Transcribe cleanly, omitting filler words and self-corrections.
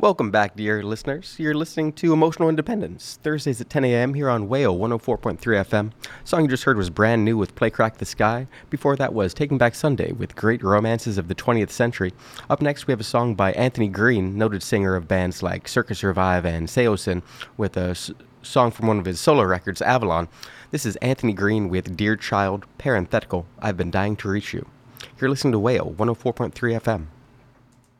Welcome back, dear listeners. You're listening to Emotional Independence, Thursdays at 10 a.m. here on Whale 104.3 FM. The song you just heard was Brand New with Play Crack the Sky. Before that was Taking Back Sunday with Great Romances of the 20th Century. Up next, we have a song by Anthony Green, noted singer of bands like Circus Survive and Seosin, with a song from one of his solo records, Avalon. This is Anthony Green with Dear Child, parenthetical, I've Been Dying to Reach You. You're listening to Whale 104.3 FM.